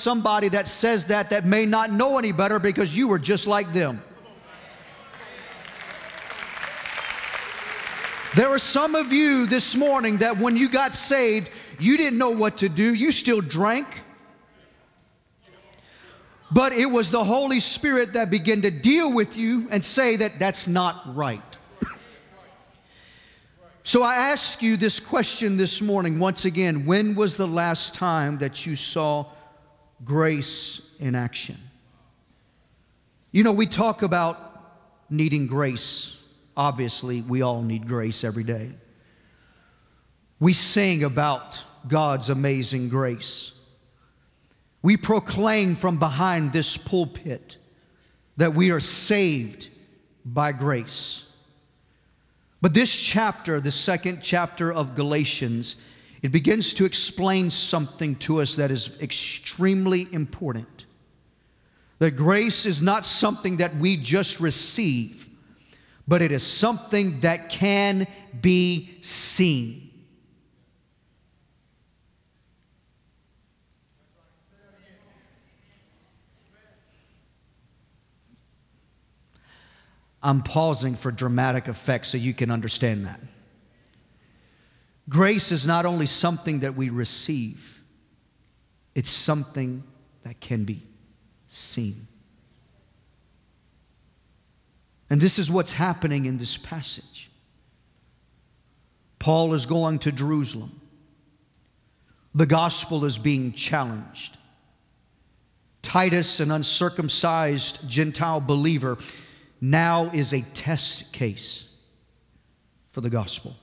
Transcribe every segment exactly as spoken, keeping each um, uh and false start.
somebody that says that that may not know any better because you were just like them. There are some of you this morning that when you got saved, you didn't know what to do. You still drank. But it was the Holy Spirit that began to deal with you and say that that's not right. So I ask you this question this morning once again. When was the last time that you saw grace in action? You know, we talk about needing grace. Obviously, we all need grace every day. We sing about God's amazing grace. We proclaim from behind this pulpit that we are saved by grace. But this chapter, the second chapter of Galatians, it begins to explain something to us that is extremely important. That grace is not something that we just receive, but it is something that can be seen. I'm pausing for dramatic effect so you can understand that. Grace is not only something that we receive, it's something that can be seen. And this is what's happening in this passage. Paul is going to Jerusalem. The gospel is being challenged. Titus, an uncircumcised Gentile believer, now is a test case for the gospel.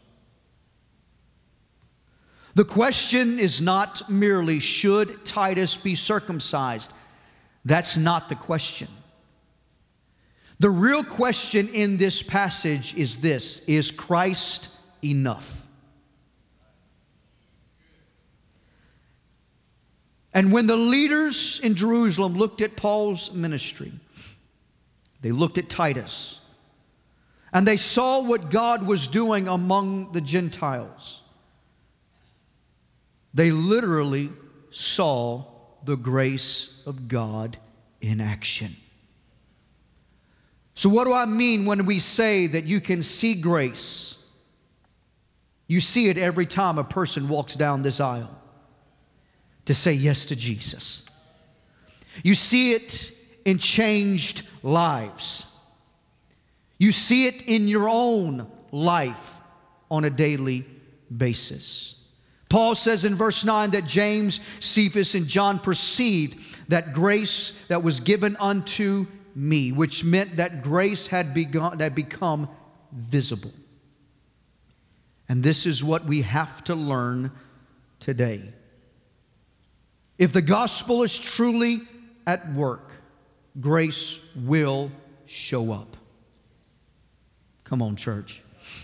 The question is not merely, should Titus be circumcised? That's not the question. The real question in this passage is this: is Christ enough? And when the leaders in Jerusalem looked at Paul's ministry, they looked at Titus, and they saw what God was doing among the Gentiles. They literally saw the grace of God in action. So what do I mean when we say that you can see grace? You see it every time a person walks down this aisle to say yes to Jesus. You see it in changed lives. You see it in your own life on a daily basis. Paul says in verse nine that James, Cephas, and John perceived that grace that was given unto me, which meant that grace had begun, had become visible. And this is what we have to learn today. If the gospel is truly at work, grace will show up. Come on, church.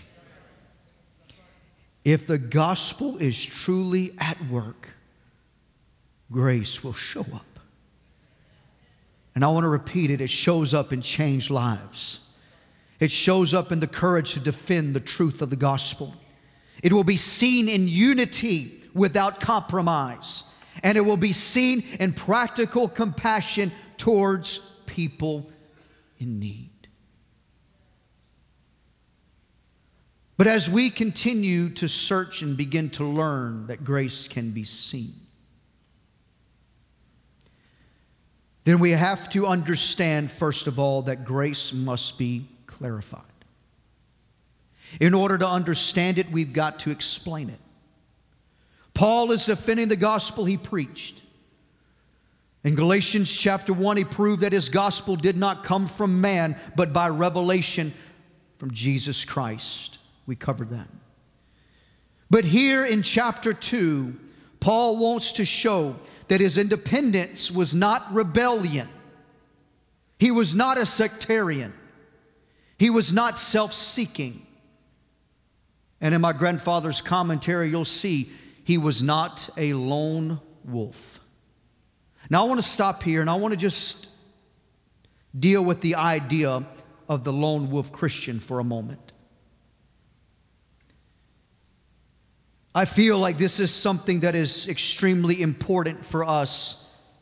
If the gospel is truly at work, grace will show up. And I want to repeat it. It shows up in changed lives. It shows up in the courage to defend the truth of the gospel. It will be seen in unity without compromise. And it will be seen in practical compassion towards people in need. But as we continue to search and begin to learn that grace can be seen, then we have to understand, first of all, that grace must be clarified. In order to understand it, we've got to explain it. Paul is defending the gospel he preached. In Galatians chapter one, he proved that his gospel did not come from man, but by revelation from Jesus Christ. We covered that. But here in chapter two, Paul wants to show that his independence was not rebellion. He was not a sectarian. He was not self-seeking. And in my grandfather's commentary, you'll see he was not a lone wolf. Now I want to stop here and I want to just deal with the idea of the lone wolf Christian for a moment. I feel like this is something that is extremely important for us